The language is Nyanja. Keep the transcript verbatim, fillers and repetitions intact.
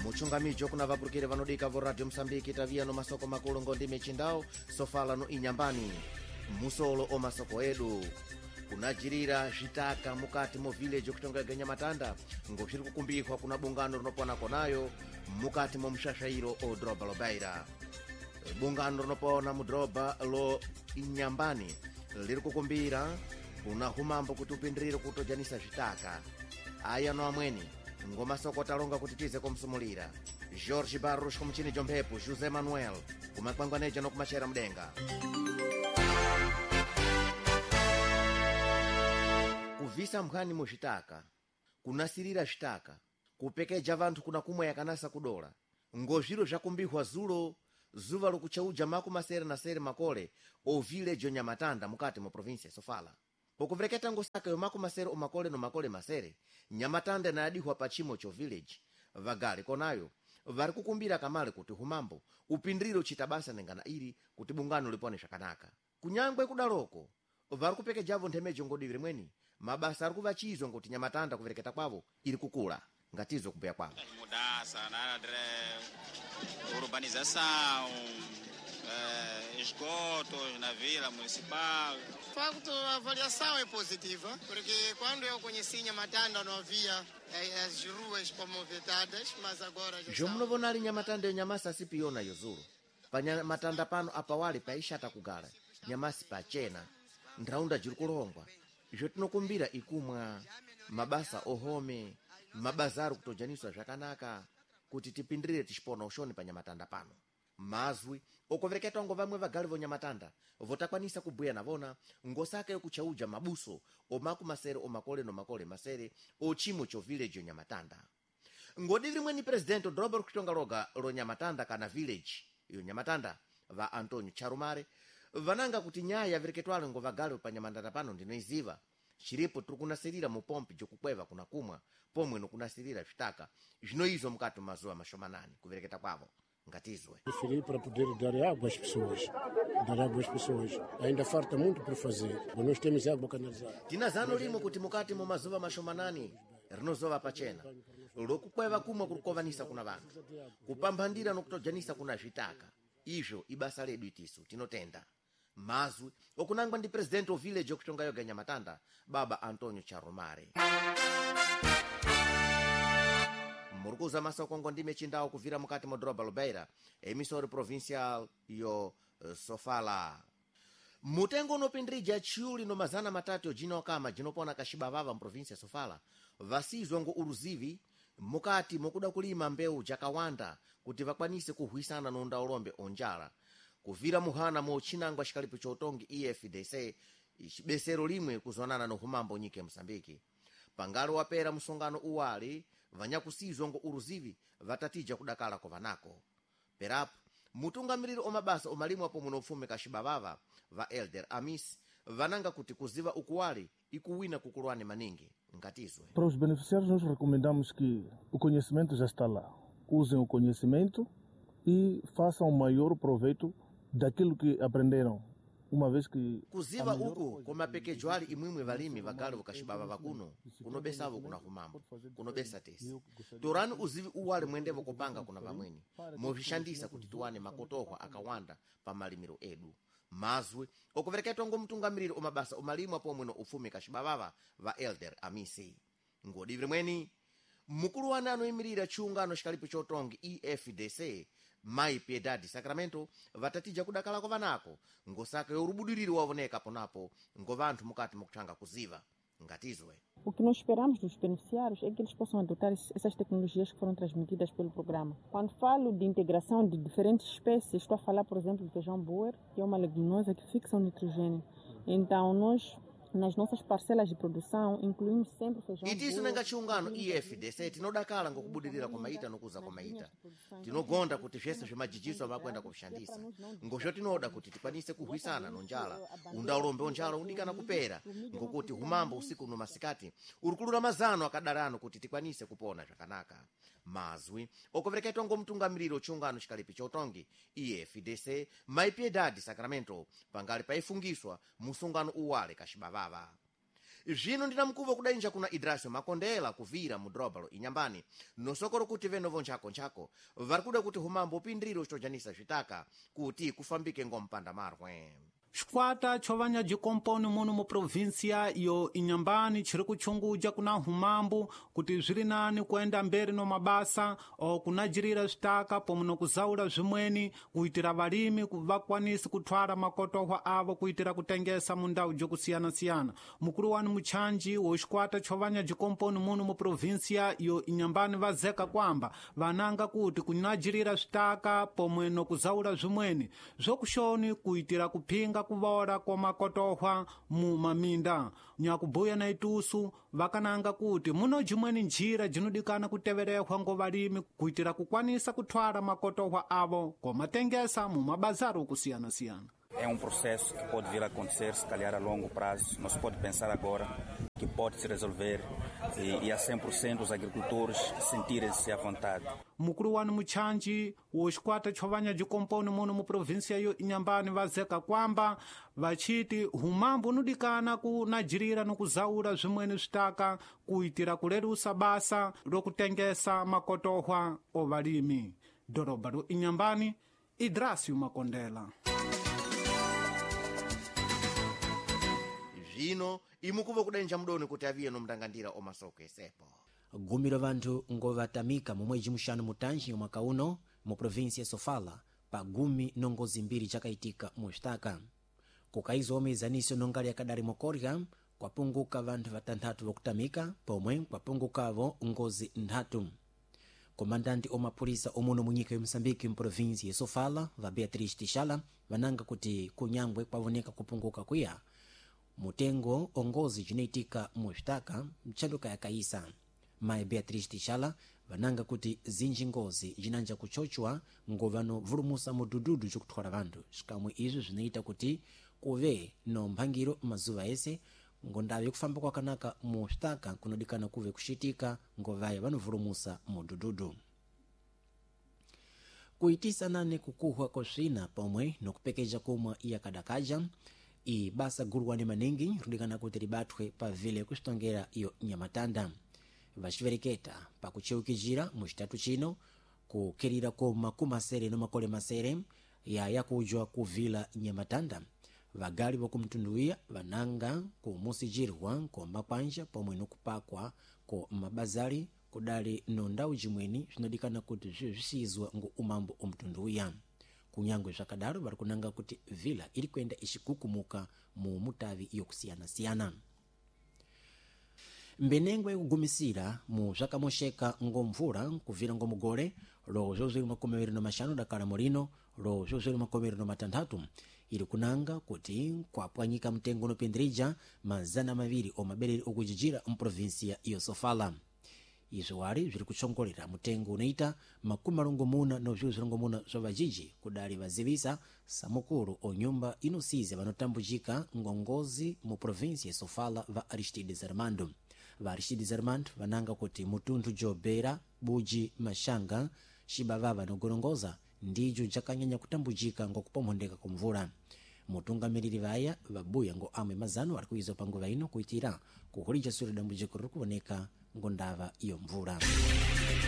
muchungamijo kuna vapurukire vanodika vo radio msambiki tavia no masoko makulu ngondi mechindawo sofala no inyambani musolo o masoko edu kunajirira zvitaka mukati mo village okutongaganya matanda ngozviri kukumbikwa kuna bungano rinopona konayo mukati mo mshashairo o droba lobaira. Bungano rinopona mu droba lo inyambani liri kukumbira kuna humambo kuti upindirire kutojanisa zvitaka aya no amweni ngomasoko talonga kuti tize kumsumulira Jorge Barros kumuchini jomphepo José Manuel kumakwangwaneja no kumachera mdenga. Kuvisa mphani mu zvitaka kunasirira zvitaka kupekeja vanthu kuna kumwe yakanasa kudola ngozviro zvakumbihwa zulo zuva lokuchauja maku masere na sere makole o village onyamatanda mukati mu province Sofala pokuvereketa ngosaka yo maku masere o makole no makole masere nyamatanda na adihwa pachimo cho village vagale konayo vari kukumbira kamale kuti humambo upindriro chitabasa nengana iri kuti bungano lipone zvakanaka kunyangwe kudaloko vari kupekejavo nthemejo ngodi mweni mabasa ari kuvachizo ngoti nyamatanda kuvereketa kwavo iri kukula ngatizo kubuya kwavo mudança na área de urbanização, eh, esgotos na vila municipal. De facto, a avaliação é positiva, porque quando eu conheci Nyamatanda não havia eh, as ruas pavimentadas, mas agora já zhomwe munovonali nyamatanda yonyamasa sipiyona yozulu pa nyamatanda pano apawali paishata kugala nyamasi pachena nthraunda jiri kulongwa izvo tinokumbira ikumwa mabasa ohome mabazaru kutojaniswa zvakanaka kuti tipindirire tichipona ushoni pa nyamatanda pano mazwi okuvereketa ngo vamwe vagali vo nyamatanda votakwanisa kubuya navona ngosaka yokuchauja mabuso omaku masere omakole no makole masere ochimo cho village nyamatanda ngodi limwe ni president Robert Kutonga Loga lo nyamatanda kana village yo nyamatanda va Antonio Charumare vananga kuti nyaya yavereketwale ngo vagali pa nyamatanda pano ndinoiziva chiripo turi kunasirira mu pompi jokukweva kuna kumwa pomwe no kunasirira zvitaka zvinoizwa mukati mazuva mashomanani kuvereketa kwavo ngatizwe. Preferi para poder dar água às pessoas, dar água às pessoas. Ainda falta muito por fazer. Nós temos água canalizada. Tinazano limo kuti mukati mu mazuva mashomanani rinozova pachena lokukweva kumwa kurukovanisa kuna vanthu kupambandira nokutojanisa kuna zvitaka izvo ibasa ledu itiso tinotenda mazwi okunangwa ndi president of village okutongayo ga Nyamatanda baba Antonio Charumare. Murukuza masoko ngondi mechindawo kuvira mukati mo droba lobeira emissora provincial yo uh, Sofala mutengo nopindrija chiuli no mazana matatu jino kama jinopona kashiba vava mu provincia Sofala vasizwa ngo uruzivi mukati mokuda kulima mbeu jakawanda kuti vakwanise kuhwisana no ndaulombe onjala kuvira muhana mo chinangwa shikalipo chotongi E F D C chibesero limwe kuzonana no humambo nyike Msambiki pangalo wapera musongano uwali vanyakusizwa ngo uruzivi vatatija kudakala ko vanako perapo mutungamiriro omabasa omalimu apo muno ufume kashiba vava va Elder Amis vananga kuti kuziva ukuwali ikuwina kukulwane maningi ngatizwe. Para os beneficiários nós recomendamos que o conhecimento já está lá. Usem o conhecimento e façam o maior proveito daquilo que aprenderam. Uma vez que kuziva uku koma pekejwali imwimwe valimi vagali vakashibava vakuno kunobesavo kuna humambo kunobesa tesi torani uzivi uwali mwendevo kupanga kuna vamweni movishandisa kuti tuwane makotohwa akawanda pa malimiro edu mazwi okuvereketwa ngo mtungamiriro omabasa omalimu apo mwino ufume kashibavava va Elder Amisi ngodi vimweni mukulu wana anoyimirira chiungano chikalipo chotongi E F D C Mai Piedade Sacramento vatatija kudakala kwa vanako ngosaka yorubudiriro wavoneka ponapo ngo vanthu mukati mukuthanga kuziva ngatizwe. O que nós esperamos dos beneficiários é que eles possam adotar essas tecnologias que foram transmitidas pelo programa. Quando falo de integração de diferentes espécies, estou a falar, por exemplo, do feijão boer, que é uma leguminosa que fixa o nitrogênio. Então, nós, nas nossas parcelas de produção, incluímos sempre o feijão boer. Itiso nenga chiungano E F D C tinodakala ngokubudirira komaita nokuza komaita. Tinogonda kuti vyese zvemajijiso amakwenda kuvishandisa. Ngozvo tinoda kuti tikwanise kuhwisana nonjala. Undaulombe onjala undikana kupera. Ngokuti humambo usiku no masikati urukulura mazano akadarano kuti tikwanise kupona zvakanaka. Mazwi okuvereketwa ngo mtungamiriro chiungano chikalipi chotongi E F D C Mai Piedade Sacramento pangali paifungiswa musungano uwale kashibavava. Zvino ndinamkuva kudainja kuna Idrasio Makondela kuvira mu dropa lo Inyambani nosokolo kuti venovo nchako nchako varikuda kuti humambo upindriro chojanisa zvitaka kuti kufambike ngompanda marwe. Xikwata chovanya jikomponi muno mu provincia yo Inyambani chiri kuchunguja kuna humambo kuti zviri nani kuenda mberi no mabasa o kunajirira zvitaka pomwe no kuzaula zvimweni kuitira valimi vakwanisi kuthwala makotohwa avo kuitira kutengesa mu ndau jokusiyana-siyana. Mukulu wani muchanji wo xikwata chovanya jikomponi muno mu provincia yo Inyambani vazeka kwamba vananga kuti kunajirira zvitaka pomwe no kuzaula zvimweni zvokushoni kuitira kupinga kuvora kwa makotohwa mu maminda. Nyakubuya na itusu vakananga kuti muno jimweni njira jinudikana kuteverehwa ngo valimi kuitira kukwanisa kuthwala makotohwa avo komatengesa mu mabazaro kusiyana-siyana. É um processo que pode vir a acontecer, se calhar a longo prazo. Não se pode pensar agora que pode se resolver e, e a cem por cento os agricultores sentirem-se à vontade. Mukulu wani muchanji wo xikwata chovanya jikomponi muno mu provincia yo Inyambani vazeka kwamba vachiti humambo nudikana kunajirira no kuzaula zvimweni zvitaka kuitira kulerusa basa lokutengesa makotohwa o valimi. Doroba lo Inyambani, Idrasio Makondela. Zvino imukuva kudainja mdoni kuti aviye no mndangandira o masoko esepo. Gumi lo vantu ngovatamika mu mwezi mushanu mutanji mwaka uno mu provincia Sofala pa gumi no ngozi mbiri chakaitika mu xitaka. Kukaizo omezaniso nongali yakadari mokorya kwapunguka vantu vatanthatu vokutamika pomwe kwapungukavo ngozi nthatu. Komandanti omapulisa omuno munyika ya Msambiki mu provincia ya Sofala va Beatriz Tishala vananga kuti kunyangwe kwavoneka kupunguka kuya mutengo ongozi jinaitika mu xitaka mchaduka ya kaisa. Mai Beatriz Tishala vananga kuti zinji ngozi jinanja kuchochwa ngovano vurumusa mudududu jokuthwala vantu. Xikamwe izo zinaita kuti kuve no mphangiro mazuva ese ngondavi kufamba kwakanaka mu xitaka kunodikana kuve kushitika ngovaya vanovurumusa mudududu. Kuitisa nane kukuhwa koswina pomwe no kupekeja kumwa iya kadakaja i basa guruwani maningi rudikana kuti ribathwe pa vile kusitongera iyo Nyamatanda. Vachivereketa pa kucheukijira mu xitatu chino kukirira koma kumasere no makole masere ya yakujwa kuvila Nyamatanda. Vagali vokumtunduia vananga kumusijirwa koma kwanja pomwe no kupakwa ko mabazari kudali no ndau jimweni zvinodikana kuti zvisizwa ngo umambo omtunduia. Kunyangwe zvakadaro vari kunanga kuti vila iri kuenda ichikukumuka mu mutavi yokusiyana-siyana. Mbenengwe kugumisira mu zvakamosheka ngomvura kuvira ngomugore lo zozwiri makomeri no mashanu dakala molino lo zozwiri makomeri no matanthatu iri kunanga kuti kwapwanyika mtengo no pendrija mazana maviri o mabereri okujijira mu provincia iyo Sofala. Izo wari ziri kuchongolera mutengo unaita makumalungo muna no zilongo muna zovajiji kudali vazivisa samukuru o nyumba inosize vanotambujika ngongozi mu provincia Sofala va Aristides Armando. Va Aristides Armando vananga kuti mutundu jobera buji mashanga shibavava no gorongoza ndijo jakanyanya kutambujika ngokupomondeka kumvura. Mutungamiriri vaya vabuya ngo amwe mazano ari kuizo panguva ino kuitira kuhulija sura dambujiko riri kuoneka ngondava iyo mvura.